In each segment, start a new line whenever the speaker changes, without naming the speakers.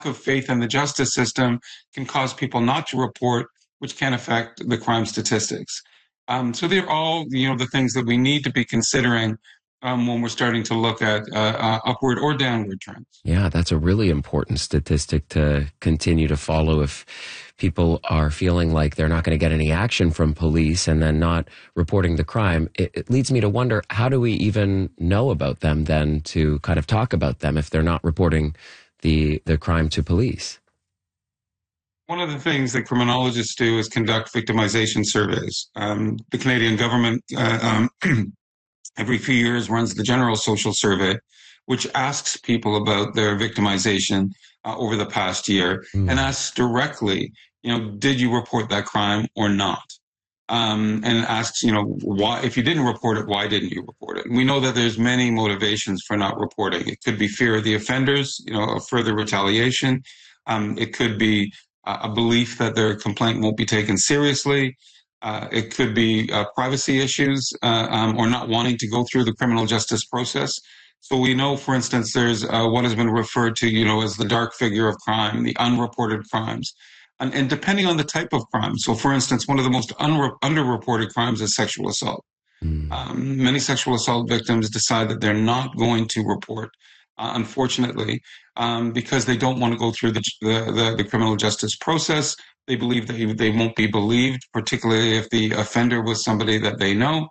of faith in the justice system can cause people not to report, which can affect the crime statistics. So they're all, the things that we need to be considering when we're starting to look at upward or downward trends.
Yeah, that's a really important statistic to continue to follow if people are feeling like they're not going to get any action from police and then not reporting the crime. It leads me to wonder, how do we even know about them then to kind of talk about them if they're not reporting the crime to police?
One of the things that criminologists do is conduct victimization surveys. The Canadian government every few years runs the General Social Survey, which asks people about their victimization over the past year and asks directly, did you report that crime or not? And asks, why, if you didn't report it, why didn't you report it? And we know that there's many motivations for not reporting. It could be fear of the offenders, of further retaliation. It could be a belief that their complaint won't be taken seriously. It could be privacy issues or not wanting to go through the criminal justice process. So we know, for instance, there's what has been referred to, as the dark figure of crime, the unreported crimes. And depending on the type of crime. So, for instance, one of the most underreported crimes is sexual assault. Many sexual assault victims decide that they're not going to report, unfortunately, because they don't want to go through the criminal justice process. They believe they won't be believed, particularly if the offender was somebody that they know,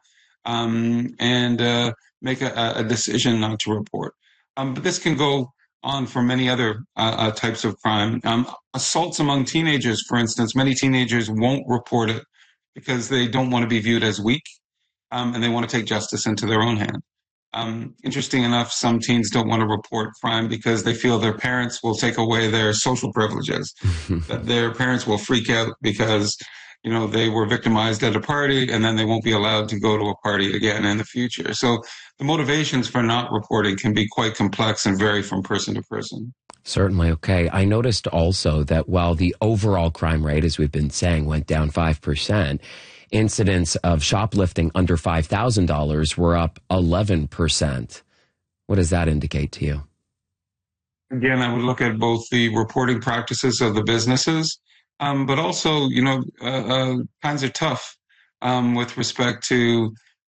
and make a decision not to report. But this can go on for many other types of crime. Assaults among teenagers, for instance, many teenagers won't report it because they don't want to be viewed as weak, and they want to take justice into their own hand. Interesting enough, some teens don't want to report crime because they feel their parents will take away their social privileges, that their parents will freak out because, they were victimized at a party and then they won't be allowed to go to a party again in the future. So the motivations for not reporting can be quite complex and vary from person to person.
Certainly. Okay. I noticed also that while the overall crime rate, as we've been saying, went down 5%, incidents of shoplifting under $5,000 were up 11%. What does that indicate to you?
Again, I would look at both the reporting practices of the businesses, but also, times are tough with respect to,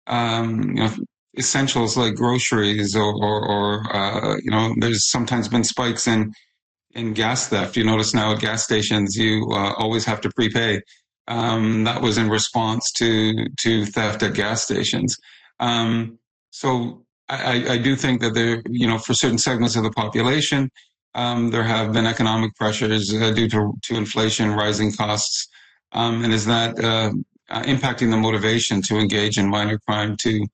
essentials like groceries or there's sometimes been spikes in gas theft. You notice now at gas stations, you always have to prepay. That was in response to theft at gas stations. So I do think that there, for certain segments of the population, there have been economic pressures due to inflation, rising costs, and is that impacting the motivation to engage in minor crime to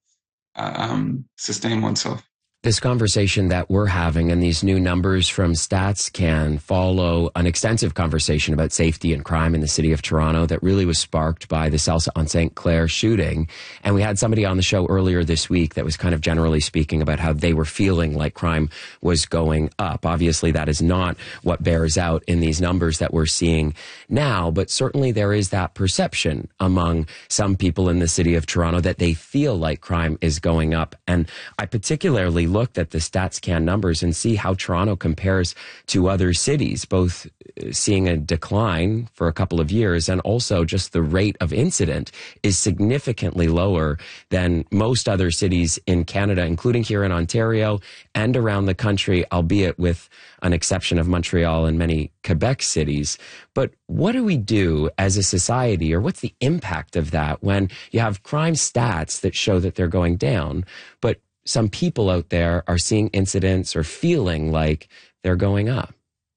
sustain oneself?
This conversation that we're having and these new numbers from StatsCan follow an extensive conversation about safety and crime in the city of Toronto that really was sparked by the Celsa on St. Clair shooting. And we had somebody on the show earlier this week that was kind of generally speaking about how they were feeling like crime was going up. Obviously, that is not what bears out in these numbers that we're seeing now, but certainly there is that perception among some people in the city of Toronto that they feel like crime is going up. And I particularly looked at the StatsCan numbers and see how Toronto compares to other cities, both seeing a decline for a couple of years and also just the rate of incident is significantly lower than most other cities in Canada, including here in Ontario and around the country, albeit with an exception of Montreal and many Quebec cities. But what do we do as a society, or what's the impact of that when you have crime stats that show that they're going down, but some people out there are seeing incidents or feeling like they're going up?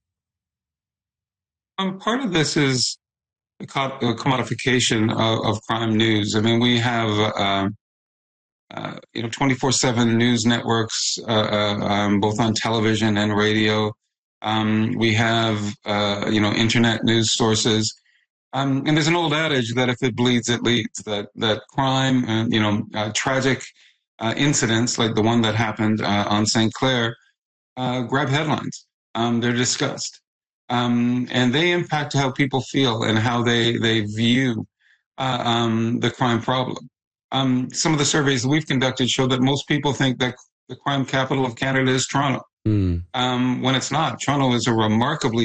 Part of this is the commodification of crime news. I mean, we have 24/7 news networks, both on television and radio. We have internet news sources, and there's an old adage that if it bleeds, it leads. That crime and tragic incidents like the one that happened on St. Clair grab headlines. They're discussed. And they impact how people feel and how they view the crime problem. Some of the surveys that we've conducted show that most people think that the crime capital of Canada is Toronto.
Mm.
when it's not. Toronto is a remarkably